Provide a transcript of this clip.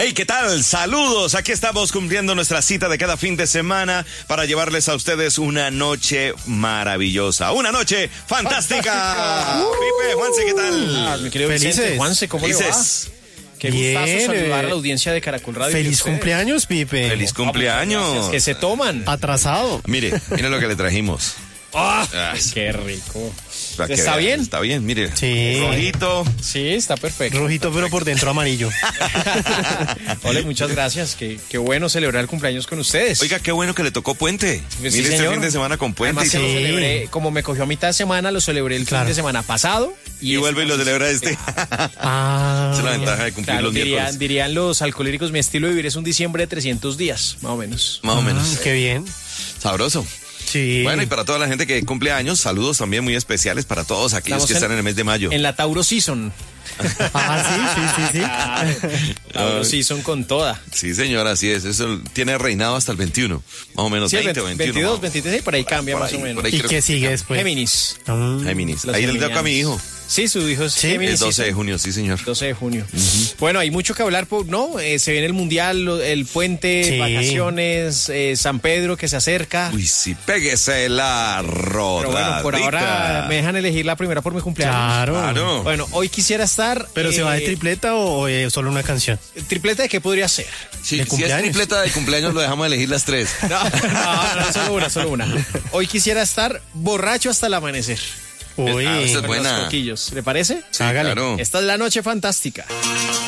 Hey, ¿qué tal? Saludos. Aquí estamos cumpliendo nuestra cita de cada fin de semana para llevarles a ustedes una noche maravillosa, una noche fantástica. Pipe, Juanse, ¿qué tal? Mi querido Vicente, Juanse, ¿cómo le va? Qué gustazo saludar a la audiencia de Caracol Radio. Feliz cumpleaños, Pipe. Feliz cumpleaños. Que se toman. Atrasado. Mire lo que le trajimos. Qué rico. ¿Está bien? Está bien, mire. Sí. Rojito. Sí, está perfecto. Rojito, pero por dentro amarillo. Ole, muchas gracias. Qué bueno celebrar el cumpleaños con ustedes. Oiga, qué bueno que le tocó puente. Pues Mire, sí, este señor. fin de semana con puente. Además, que lo celebré, como me cogió a mitad de semana, lo celebré el fin de semana pasado. Y vuelve y lo celebra este. Ah, Esa es la ventaja de cumplir los miércoles. Dirían los alcohólicos, mi estilo de vivir es un diciembre de 300 días, más o menos. Más o menos. qué bien. Sabroso. Sí. Bueno, y para toda la gente que cumple años, saludos también muy especiales para todos aquellos que están en el mes de mayo. En la Tauro Season. Sí. Tauro Season con toda. Sí, señor, así es. Eso tiene reinado hasta el 21, más o menos. Sí, 20 o 21. 22, 23, por ahí cambia Por más ahí, o menos. por ahí. ¿Y qué sigue después? Géminis. Géminis. Los Ahí le toca a mi hijo. Sí, su hijo es Géminis. El 12 de junio, sí, señor. 12 de junio. Bueno, hay mucho que hablar, ¿no? Se viene el Mundial, el puente, Sí. vacaciones, San Pedro que se acerca. Uy, sí, péguese la rodadita. Pero bueno, por ahora me dejan elegir la primera por mi cumpleaños. Claro. Bueno, hoy quisiera estar... ¿Pero se va de tripleta o solo una canción? ¿Tripleta de qué podría ser? Sí, de si es cumpleaños. tripleta de cumpleaños, lo dejamos elegir las tres. No, solo una. Hoy quisiera estar borracho hasta el amanecer. Uy, esa es Con buena. los coquillos. ¿Le parece? Sí, Hágale. claro. Esta es la noche fantástica.